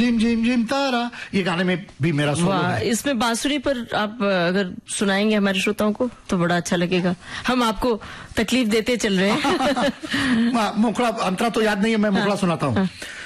झिम झिम झिम तारा, ये गाने में भी मेरा सोलो है। इसमें बांसुरी पर आप अगर सुनाएंगे हमारे श्रोताओं को तो बड़ा अच्छा लगेगा। हम आपको तकलीफ देते चल रहे हैं। मुखड़ा अंतरा तो याद नहीं है, मैं मुखड़ा सुनाता हूँ।